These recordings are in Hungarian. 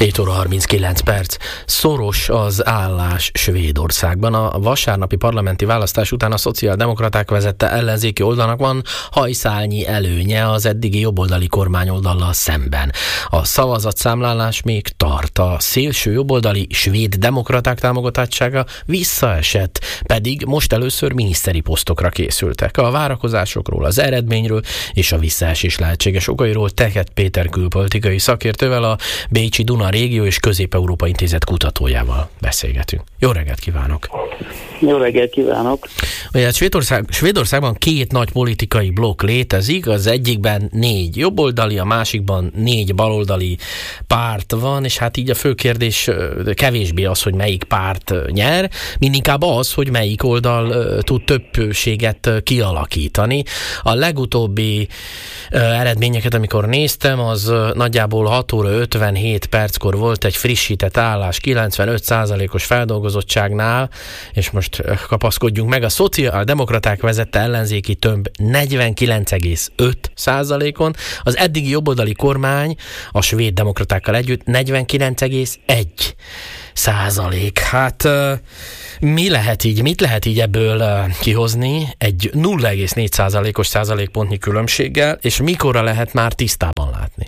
7 óra 39 perc. Szoros az állás Svédországban. A vasárnapi parlamenti választás után a szociáldemokraták vezette ellenzéki oldalnak van hajszálnyi előnye az eddigi jobboldali kormányoldallal szemben. A szavazatszámlálás még tart. A szélső jobboldali svéd demokraták támogatottsága visszaesett, pedig most először miniszteri posztokra készültek. A várakozásokról, az eredményről és a visszaesés lehetséges okairól Tehet Péter külpolitikai szakértővel, a Bécsi Duna Régió és Közép-Európa Intézet kutatójával beszélgetünk. Jó reggelt kívánok! Jó reggelt kívánok! Ugye Svédországban két nagy politikai blokk létezik, az egyikben 4 jobboldali, a másikban 4 baloldali párt van, és hát így a fő kérdés kevésbé az, hogy melyik párt nyer, mindinkább az, hogy melyik oldal tud többséget kialakítani. A legutóbbi eredményeket, amikor néztem, az nagyjából 6 óra 57 perckor volt egy frissített állás 95%-os feldolgozottságnál, és most kapaszkodjunk meg, a szociáldemokraták vezette ellenzéki tömb 49,5%-on, az eddigi jobboldali kormány a svéd demokratákkal együtt 49,1%. Hát mit lehet így ebből kihozni egy 0,4%-os százalékpontnyi különbséggel, és mikorra lehet már tisztában látni?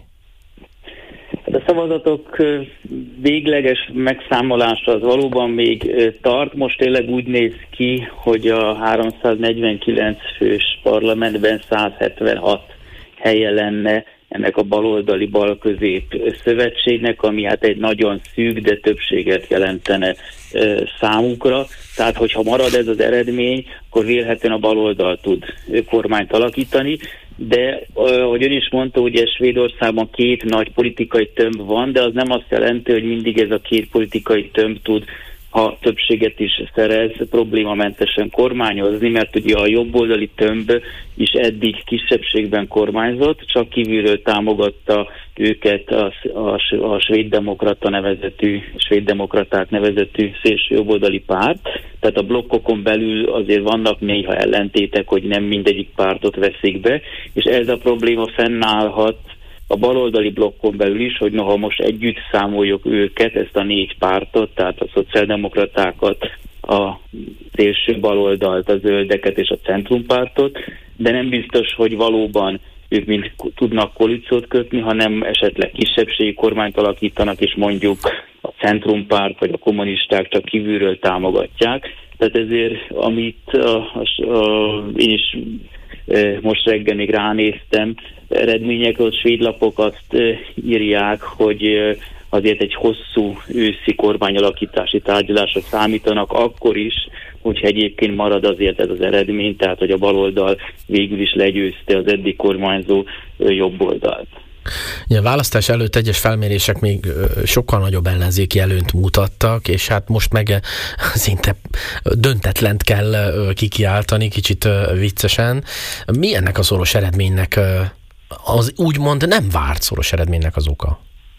A szavazatok végleges megszámolása az valóban még tart. Most tényleg úgy néz ki, hogy a 349 fős parlamentben 176 helye lenne ennek a baloldali balközép szövetségnek, ami hát egy nagyon szűk, de többséget jelentene számukra. Tehát, hogyha marad ez az eredmény, akkor vélhetően a baloldal tud kormányt alakítani, de ahogy ön is mondta, ugye Svédországban 2 nagy politikai tömb van, de az nem azt jelenti, hogy mindig ez a 2 politikai tömb tud, ha többséget is szerez, problémamentesen kormányozni, mert ugye a jobboldali tömb is eddig kisebbségben kormányzott, csak kívülről támogatta őket a svéddemokraták nevezetű szélső jobboldali párt. Tehát a blokkokon belül azért vannak néha ellentétek, hogy nem mindegyik pártot veszik be, és ez a probléma fennállhat a baloldali blokkon belül is, hogy noha most együtt számoljuk őket, ezt a 4 pártot, tehát a szociáldemokratákat, a szélső baloldalt, a zöldeket és a centrumpártot, de nem biztos, hogy valóban ők mind tudnak koalíciót kötni, hanem esetleg kisebbségi kormányt alakítanak, és mondjuk a centrumpárt vagy a kommunisták csak kívülről támogatják. Tehát ezért, amit én is most reggel még ránéztem, eredményekről, a svéd lapok azt írják, hogy azért egy hosszú őszi kormányalakítási tárgyalásra számítanak, akkor is, hogyha egyébként marad azért ez az eredmény, tehát hogy a baloldal végül is legyőzte az eddig kormányzó jobboldalt. Ja, a választás előtt egyes felmérések még sokkal nagyobb ellenzéki előnyt mutattak, és hát most meg szinte döntetlent kell kikiáltani, kicsit viccesen. Mi ennek a szoros eredménynek, az úgymond nem várt szoros eredménynek az oka?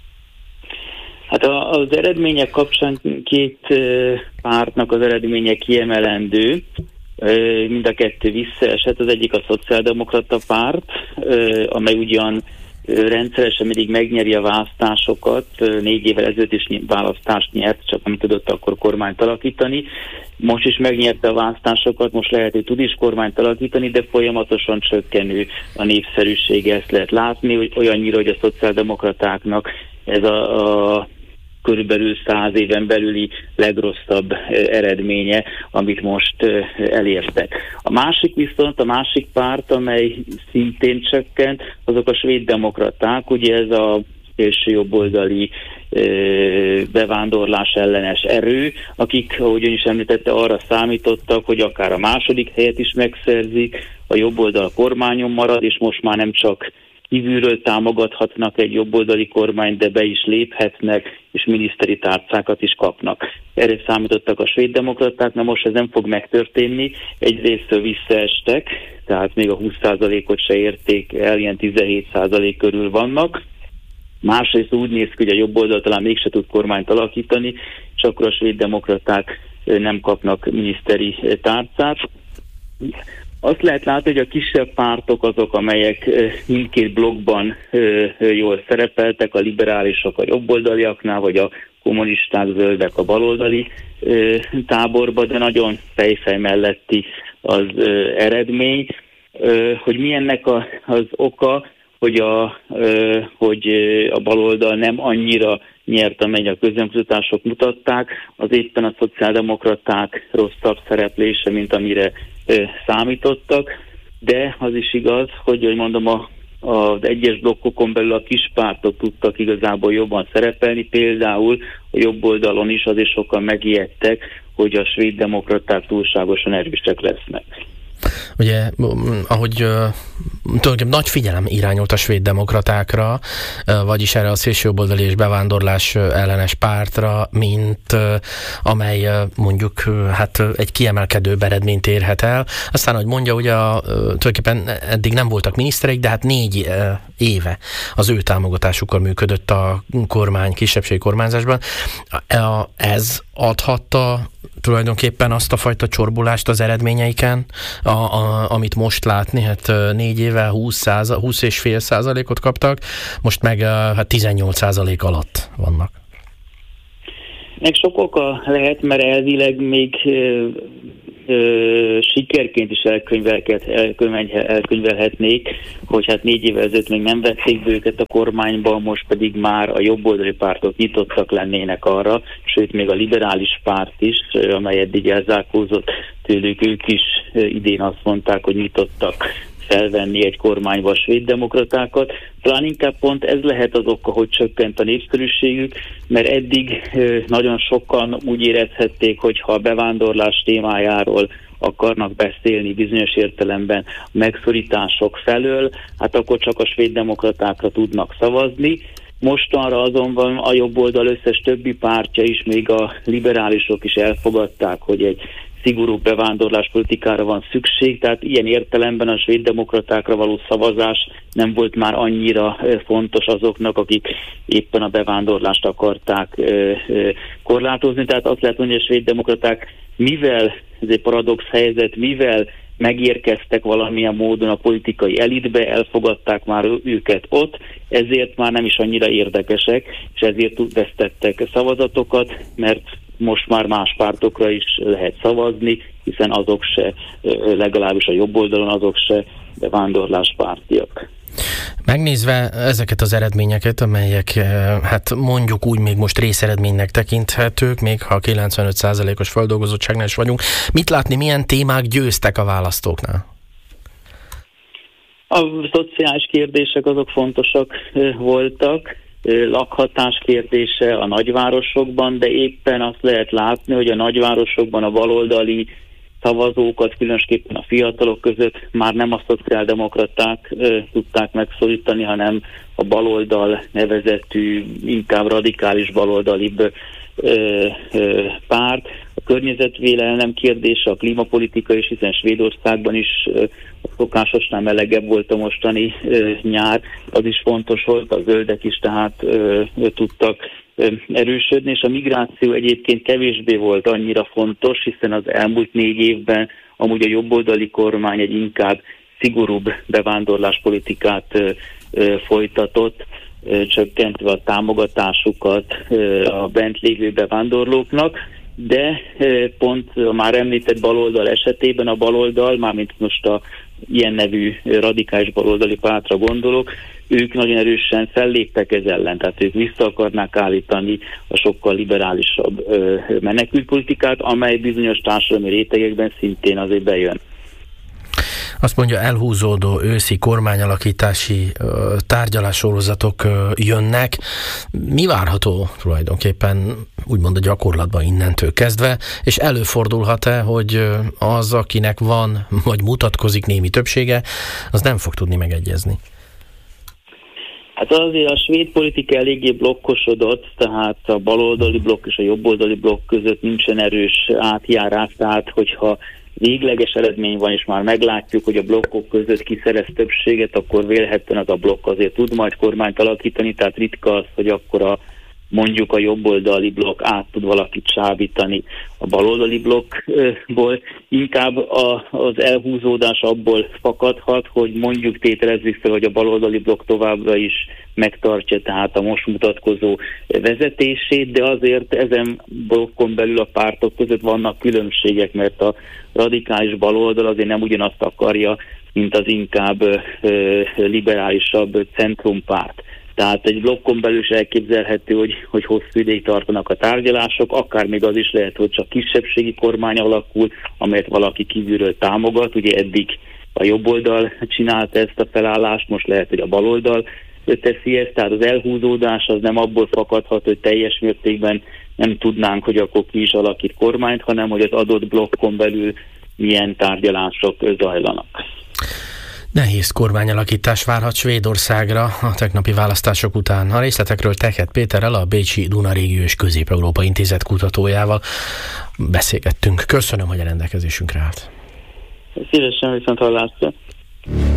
Hát az eredmények kapcsán 2 pártnak az eredménye kiemelendő. Mind a 2 visszaesett. Az egyik a szociáldemokrata párt, amely ugyan rendszeresen mindig megnyeri a választásokat, 4 évvel ezelőtt is választást nyert, csak nem tudott akkor kormányt alakítani. Most is megnyerte a választásokat, most lehet, hogy tud is kormányt alakítani, de folyamatosan csökkenő a népszerűsége, ezt lehet látni, hogy olyannyira, hogy a szociáldemokratáknak ez a körülbelül 100 éven belüli legrosszabb eredménye, amit most elértek. A másik párt, amely szintén csökkent, azok a svéd demokraták, ugye ez a szélső jobboldali bevándorlás ellenes erő, akik, ahogy ön is említette, arra számítottak, hogy akár a második helyet is megszerzik, a jobboldal kormányon marad, és most már nem csak kívülről támogathatnak egy jobboldali kormányt, de be is léphetnek, és miniszteri tárcákat is kapnak. Erre számítottak a svéddemokraták, na most ez nem fog megtörténni. Egyrésztől visszaestek, tehát még a 20%-ot se érték el, ilyen 17% körül vannak. Másrészt úgy néz ki, hogy a jobb oldal talán mégse tud kormányt alakítani, és akkor a svéddemokraták nem kapnak miniszteri tárcát. Azt lehet látni, hogy a kisebb pártok azok, amelyek mindkét blokkban jól szerepeltek, a liberálisok a jobboldaliaknál, vagy a kommunisták, zöldek a baloldali táborba, de nagyon fejfej melletti az eredmény. Hogy mi ennek az oka, hogy a baloldal nem annyira nyert, amely a közönkutatások mutatták, az éppen a szociáldemokraták rosszabb szereplése, mint amire számítottak, de az is igaz, hogy mondom, az egyes blokkokon belül a kis pártok tudtak igazából jobban szerepelni, például a jobb oldalon is azért sokan megijedtek, hogy a svéd demokraták túlságosan erősek lesznek. Ugye, ahogy tulajdonképpen nagy figyelem irányult a svéd demokratákra, vagyis erre a szélsőjobboldali és bevándorlás ellenes pártra, mint amely mondjuk hát egy kiemelkedőbb eredményt érhet el. Aztán, ahogy mondja, ugye tulajdonképpen eddig nem voltak minisztereik, de hát 4 éve az ő támogatásukkal működött a kormány, kisebbségi kormányzásban. Ez adhatta tulajdonképpen azt a fajta csorbulást az eredményeiken, amit most látni, hát 4 éve 20,5% kaptak, most meg hát 18% alatt vannak. Meg sok oka lehet, mert elvileg még sikerként is elkönyvelhetnék, hogy hát 4 évvel ezelőtt még nem vették be őket a kormányba, most pedig már a jobboldali pártok nyitottak lennének arra, sőt még a liberális párt is, amely eddig elzárkózott tőlük, ők is idén azt mondták, hogy nyitottak felvenni egy kormányba a svéd demokratákat. Talán inkább pont ez lehet az oka, hogy csökkent a népszerűségük, mert eddig nagyon sokan úgy érezhették, hogy ha a bevándorlás témájáról akarnak beszélni bizonyos értelemben megszorítások felől, hát akkor csak a svéd demokratákra tudnak szavazni. Mostanra azonban a jobb oldal összes többi pártja is, még a liberálisok is elfogadták, hogy egy szigorú bevándorláspolitikára van szükség, tehát ilyen értelemben a svéd demokratákra való szavazás nem volt már annyira fontos azoknak, akik éppen a bevándorlást akarták korlátozni. Tehát azt lehet mondani, hogy a svéd demokraták, mivel ez egy paradox helyzet, mivel megérkeztek valamilyen módon a politikai elitbe, elfogadták már őket ott, ezért már nem is annyira érdekesek, és ezért vesztettek szavazatokat, mert most már más pártokra is lehet szavazni, hiszen azok se, legalábbis a jobb oldalon azok se bevándorláspártiak. Megnézve ezeket az eredményeket, amelyek hát mondjuk úgy még most részeredménynek tekinthetők, még ha 95%-os feldolgozottságnál is vagyunk, mit látni, milyen témák győztek a választóknál? A szociális kérdések azok fontosak voltak, lakhatás kérdése a nagyvárosokban, de éppen azt lehet látni, hogy a nagyvárosokban a baloldali szavazókat, különösképpen a fiatalok között már nem a szociáldemokraták tudták megszólítani, hanem a baloldal nevezetű, inkább radikális baloldalibb párt. A környezetvédelem kérdése, a klímapolitika is, hiszen Svédországban is a szokásosnál melegebb volt a mostani nyár, az is fontos volt, a zöldek is tehát tudtak erősödni, és a migráció egyébként kevésbé volt annyira fontos, hiszen az elmúlt 4 évben amúgy a jobboldali kormány egy inkább szigorúbb bevándorláspolitikát folytatott, csökkentve a támogatásukat a bent lévő bevándorlóknak, de pont a már említett baloldal esetében a baloldal, mármint most a ilyen nevű radikális baloldali pártra gondolok, ők nagyon erősen felléptek ez ellen, tehát ők vissza akarnák állítani a sokkal liberálisabb menekültpolitikát, amely bizonyos társadalmi rétegekben szintén azért bejön. Azt mondja, elhúzódó őszi kormányalakítási tárgyalássorozatok jönnek. Mi várható tulajdonképpen úgymond a gyakorlatban innentől kezdve, és előfordulhat-e, hogy az, akinek van, vagy mutatkozik némi többsége, az nem fog tudni megegyezni? Hát azért a svéd politika eléggé blokkosodott, tehát a baloldali blokk és a jobboldali blokk között nincsen erős átjárás, tehát hogyha végleges eredmény van, és már meglátjuk, hogy a blokkok között ki szerez többséget, akkor vélhetően az a blokk azért tud majd kormányt alakítani, tehát ritka az, hogy akkor a mondjuk a jobboldali blokk át tud valakit csábítani a baloldali blokkból. Inkább az elhúzódás abból fakadhat, hogy mondjuk tételezzük fel, hogy a baloldali blokk továbbra is megtartja tehát a most mutatkozó vezetését, de azért ezen blokkon belül a pártok között vannak különbségek, mert a radikális baloldal azért nem ugyanazt akarja, mint az inkább liberálisabb centrumpárt. Tehát egy blokkon belül is elképzelhető, hogy hosszú ideig tartanak a tárgyalások, akár még az is lehet, hogy csak kisebbségi kormány alakul, amelyet valaki kívülről támogat. Ugye eddig a jobb oldal csinálta ezt a felállást, most lehet, hogy a baloldal teszi ezt, tehát az elhúzódás az nem abból fakadhat, hogy teljes mértékben nem tudnánk, hogy akkor ki is alakít kormányt, hanem hogy az adott blokkon belül milyen tárgyalások zajlanak. Nehéz kormányalakítás várhat Svédországra a tegnapi választások után. A részletekről Tekett Péterrel, a Bécsi Duna Régió és Közép-Európa Intézet kutatójával beszélgettünk. Köszönöm, hogy a rendelkezésünkre állt. Szívesen, viszont hallásra.